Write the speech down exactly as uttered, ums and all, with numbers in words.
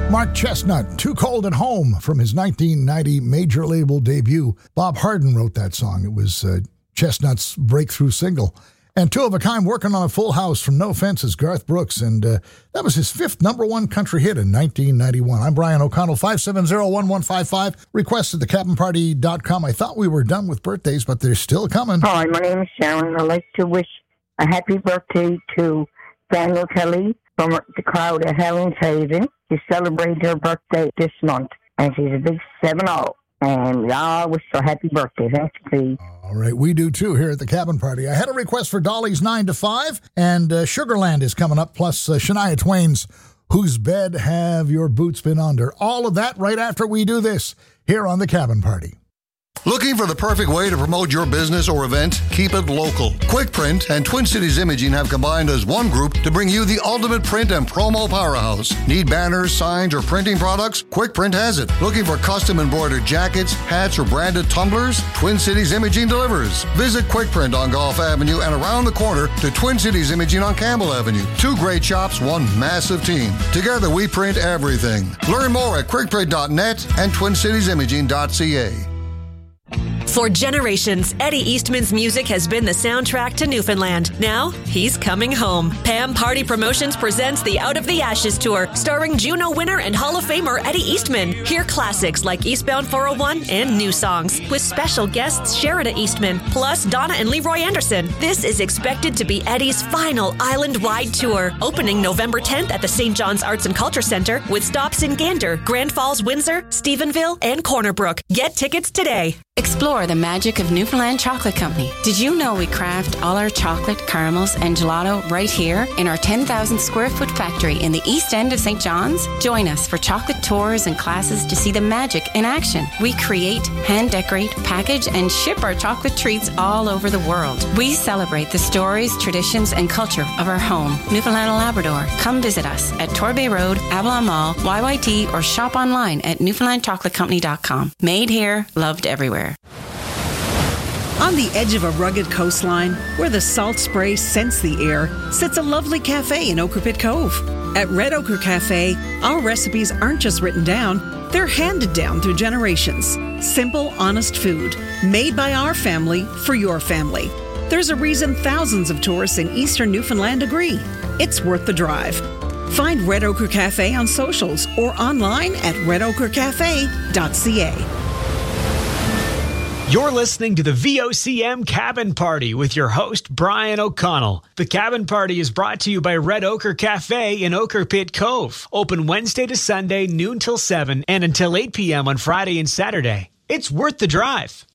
Mark Chestnut, Too Cold at Home, from his nineteen ninety major label debut. Bob Harden wrote that song. It was uh, Chestnut's breakthrough single. And Two of a Kind, Working on a Full House, from No Fences, Garth Brooks. And uh, that was his fifth number one country hit in nineteen ninety-one. I'm Brian O'Connell, five seven zero, one one five five. Request at the cabin party dot com. I thought we were done with birthdays, but they're still coming. Hi, my name is Sharon. I'd like to wish a happy birthday to Daniel Kelly from the crowd at Helen's Haven. She celebrated her birthday this month, and she's a big seven oh. And we all wish her a happy birthday. Thanks, please. All right, we do too here at the Cabin Party. I had a request for Dolly's nine to five, and uh, Sugarland is coming up, plus uh, Shania Twain's Whose Bed Have Your Boots Been Under? All of that right after we do this here on the Cabin Party. Looking for the perfect way to promote your business or event? Keep it local. QuickPrint and Twin Cities Imaging have combined as one group to bring you the ultimate print and promo powerhouse. Need banners, signs, or printing products? QuickPrint has it. Looking for custom embroidered jackets, hats, or branded tumblers? Twin Cities Imaging delivers. Visit QuickPrint on Gulf Avenue and around the corner to Twin Cities Imaging on Campbell Avenue. Two great shops, one massive team. Together we print everything. Learn more at quick print dot net and twin cities imaging dot c a. For generations, Eddie Eastman's music has been the soundtrack to Newfoundland. Now, he's coming home. Pam Party Promotions presents the Out of the Ashes Tour, starring Juno winner and Hall of Famer Eddie Eastman. Hear classics like Eastbound four oh one and new songs, with special guests Sherida Eastman, plus Donna and Leroy Anderson. This is expected to be Eddie's final island-wide tour, opening November tenth at the Saint John's Arts and Culture Center, with stops in Gander, Grand Falls, Windsor, Stephenville, and Corner Brook. Get tickets today. Explore the magic of Newfoundland Chocolate Company. Did you know we craft all our chocolate, caramels, and gelato right here in our ten thousand square foot factory in the east end of Saint John's? Join us for chocolate tours and classes to see the magic in action. We create, hand decorate, package, and ship our chocolate treats all over the world. We celebrate the stories, traditions, and culture of our home, Newfoundland and Labrador. Come visit us at Torbay Road, Avalon Mall, Y Y T, or shop online at newfoundland chocolate company dot com. Made here, loved everywhere. On the edge of a rugged coastline, where the salt spray scents the air, sits a lovely cafe in Ochre Pit Cove. At Red Ochre Cafe, our recipes aren't just written down, they're handed down through generations. Simple, honest food, made by our family for your family. There's a reason thousands of tourists in eastern Newfoundland agree. It's worth the drive. Find Red Ochre Cafe on socials or online at red ochre cafe dot c a. You're listening to the V O C M Cabin Party with your host, Brian O'Connell. The Cabin Party is brought to you by Red Ochre Cafe in Ochre Pit Cove. Open Wednesday to Sunday, noon till seven, and until eight p.m. on Friday and Saturday. It's worth the drive.